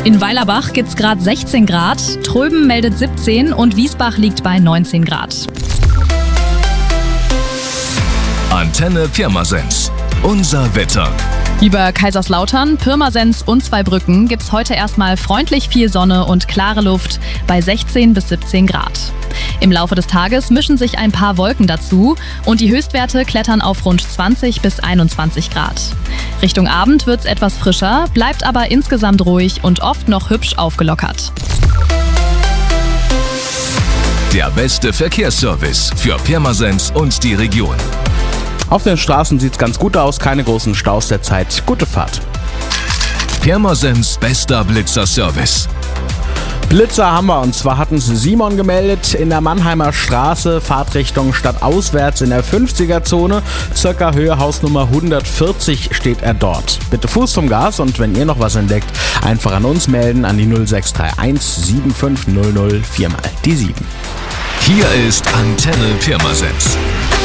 In Weilerbach gibt's gerade 16 Grad, Tröben meldet 17 und Wiesbach liegt bei 19 Grad. Antenne Pirmasens. Unser Wetter. Über Kaiserslautern, Pirmasens und Zweibrücken gibt's heute erstmal freundlich viel Sonne und klare Luft bei 16 bis 17 Grad. Im Laufe des Tages mischen sich ein paar Wolken dazu und die Höchstwerte klettern auf rund 20 bis 21 Grad. Richtung Abend wird's etwas frischer, bleibt aber insgesamt ruhig und oft noch hübsch aufgelockert. Der beste Verkehrsservice für Pirmasens und die Region. Auf den Straßen sieht's ganz gut aus, keine großen Staus derzeit. Gute Fahrt. Pirmasens bester Blitzer-Service. Blitzer haben wir, und zwar hatten sie Simon gemeldet in der Mannheimer Straße, Fahrtrichtung stadtauswärts in der 50er-Zone, circa Höhe Hausnummer 140 steht er dort. Bitte Fuß vom Gas und wenn ihr noch was entdeckt, einfach an uns melden an die 0631 7500 4 mal die 7. Hier ist Antenne Pirmasens.